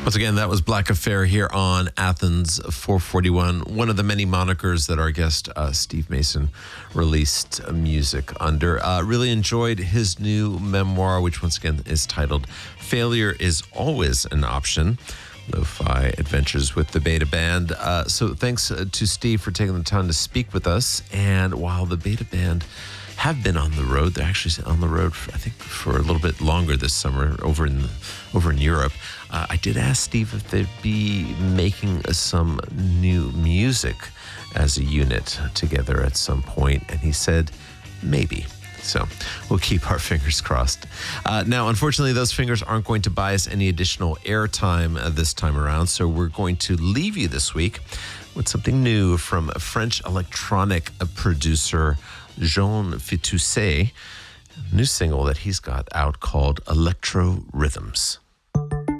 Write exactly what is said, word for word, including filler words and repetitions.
Once again, that was Black Affair here on Athens four forty-one, one of the many monikers that our guest uh, Steve Mason released uh, music under. Uh, really enjoyed his new memoir, which once again is titled Failure is Always an Option, Lo-Fi Adventures with the Beta Band. Uh, so thanks uh, to Steve for taking the time to speak with us. And while the Beta Band have been on the road, they're actually on the road, for, I think, for a little bit longer this summer over in over in Europe. Uh, I did ask Steve if they'd be making some new music as a unit together at some point, and he said maybe. So we'll keep our fingers crossed. Uh, now, unfortunately, those fingers aren't going to buy us any additional airtime uh, this time around, so we're going to leave you this week with something new from a French electronic producer, Jean Fitousset, a new single that he's got out called Electro Rhythms.